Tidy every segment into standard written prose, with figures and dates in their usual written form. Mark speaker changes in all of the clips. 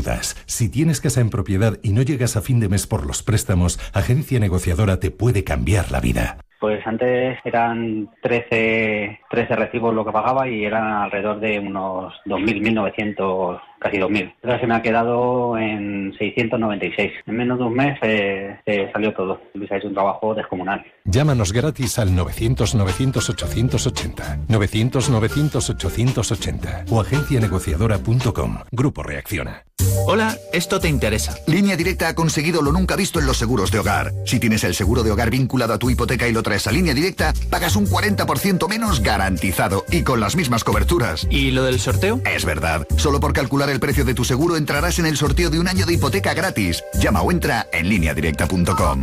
Speaker 1: dudas. Si tienes casa en propiedad y no llegas a fin de mes por los préstamos, Agencia Negociadora te puede cambiar la vida.
Speaker 2: Pues antes eran 13 recibos lo que pagaba y eran alrededor de unos 2.000, 1.900, casi 2.000. Ahora se me ha quedado en 696. En menos de un mes salió todo. Luis ha hecho un trabajo descomunal.
Speaker 1: Llámanos gratis al 900-900-880, 900-900-880 o agencianegociadora.com. Grupo Reacciona.
Speaker 3: Hola, esto te interesa.
Speaker 4: Línea Directa ha conseguido lo nunca visto en los seguros de hogar. Si tienes el seguro de hogar vinculado a tu hipoteca y lo traes a Línea Directa, pagas un 40% menos garantizado y con las mismas coberturas.
Speaker 3: ¿Y lo del sorteo?
Speaker 4: Es verdad. Solo por calcular el precio de tu seguro entrarás en el sorteo de un año de hipoteca gratis. Llama o entra en lineadirecta.com.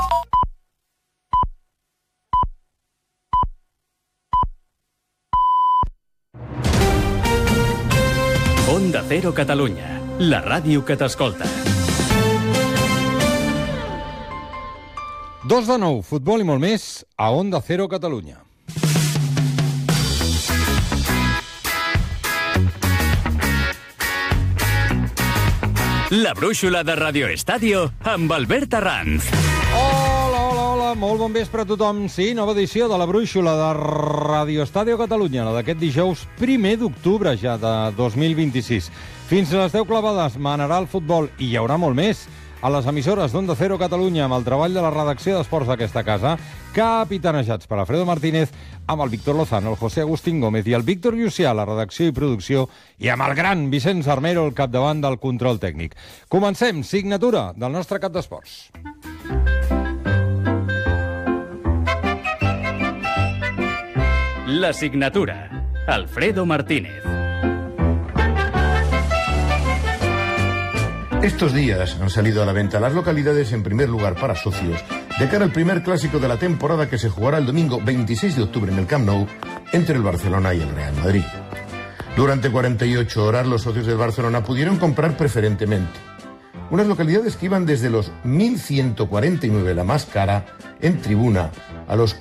Speaker 5: Onda Cero Catalunya, la ràdio que t'escolta.
Speaker 6: 2 de 9, futbol i molt més a Onda Cero Catalunya.
Speaker 5: La brúixola de Radio Estadio amb Albert Arranz.
Speaker 6: Hola, molt bon vespre a tothom. Sí, nova edició de la brúixola de Radio Estadio Catalunya, la d'aquest dijous 1 d'octubre ja de 2026. Fins a les 10 clavades manarà el futbol i hi haurà molt més a les emissores d'Onda Cero Catalunya amb el treball de la redacció d'esports d'aquesta casa, capitanejats per Alfredo Martínez, amb el Víctor Lozano, el José Agustín Gómez i el Víctor Llucià, la redacció i producció, i amb el gran Vicenç Armero, el capdavant del control tècnic. Comencem, signatura del nostre cap d'esports.
Speaker 5: La signatura, Alfredo Martínez.
Speaker 7: Estos días han salido a la venta las localidades en primer lugar para socios de cara al primer clásico de la temporada que se jugará el domingo 26 de octubre en el Camp Nou entre el Barcelona y el Real Madrid. Durante 48 horas los socios del Barcelona pudieron comprar preferentemente unas localidades que iban desde los 1.149, la más cara, en tribuna, a los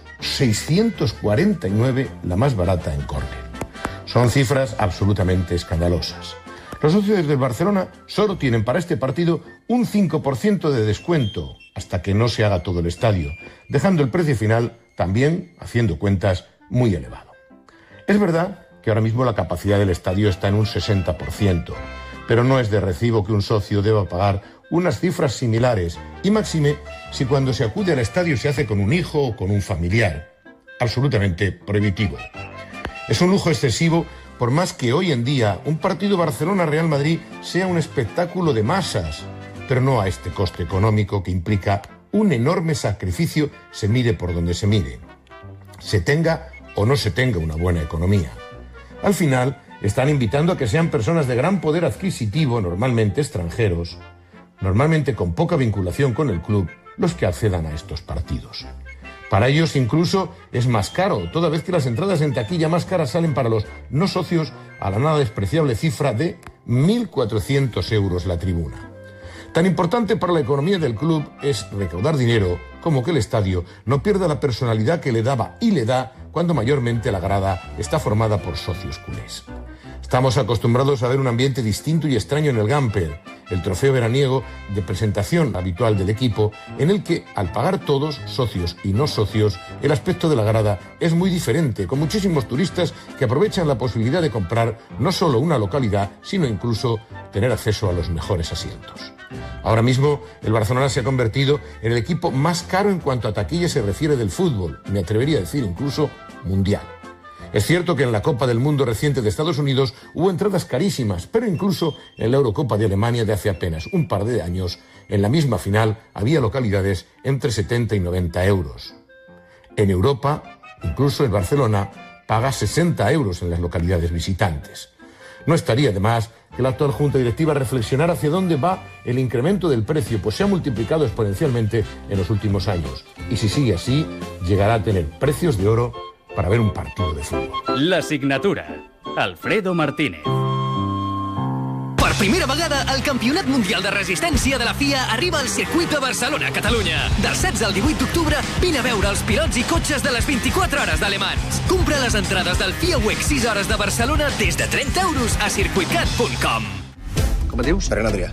Speaker 7: 649, la más barata, en córner. Son cifras absolutamente escandalosas. Los socios del Barcelona solo tienen para este partido un 5% de descuento hasta que no se haga todo el estadio, dejando el precio final, también, haciendo cuentas, muy elevado. Es verdad que ahora mismo la capacidad del estadio está en un 60%, pero no es de recibo que un socio deba pagar unas cifras similares, y máxime si cuando se acude al estadio se hace con un hijo o con un familiar. Absolutamente prohibitivo. Es un lujo excesivo, por más que hoy en día un partido Barcelona-Real Madrid sea un espectáculo de masas, pero no a este coste económico que implica un enorme sacrificio, se mire por donde se mire. Se tenga o no se tenga una buena economía. Al final, están invitando a que sean personas de gran poder adquisitivo, normalmente extranjeros, normalmente con poca vinculación con el club, los que accedan a estos partidos. Para ellos incluso es más caro, toda vez que las entradas en taquilla más caras salen para los no socios a la nada despreciable cifra de 1.400 euros la tribuna. Tan importante para la economía del club es recaudar dinero como que el estadio no pierda la personalidad que le daba y le da cuando mayormente la grada está formada por socios culés. Estamos acostumbrados a ver un ambiente distinto y extraño en el Gamper, el trofeo veraniego de presentación habitual del equipo, en el que, al pagar todos, socios y no socios, el aspecto de la grada es muy diferente, con muchísimos turistas que aprovechan la posibilidad de comprar no solo una localidad, sino incluso tener acceso a los mejores asientos. Ahora mismo, el Barcelona se ha convertido en el equipo más caro en cuanto a taquilla se refiere del fútbol, me atrevería a decir incluso mundial. Es cierto que en la Copa del Mundo reciente de Estados Unidos hubo entradas carísimas, pero incluso en la Eurocopa de Alemania de hace apenas un par de años, en la misma final había localidades entre 70 y 90 euros. En Europa, incluso el Barcelona paga 60 euros en las localidades visitantes. No estaría de más que la actual Junta Directiva reflexionara hacia dónde va el incremento del precio, pues se ha multiplicado exponencialmente en los últimos años. Y si sigue así, llegará a tener precios de oro para ver un partido de fútbol.
Speaker 5: La signatura, Alfredo Martínez.
Speaker 8: Per primera vegada, el Campionat Mundial de Resistència de la FIA arriba al circuit de Barcelona, Catalunya. Del 16 al 18 d'octubre, vine a veure els pilots i cotxes de les 24 hores d'Alemans. Compra les entrades del FIA WEC 6 hores de Barcelona des de 30 euros a circuitcat.com.
Speaker 9: Com et dius? Ferran Adrià.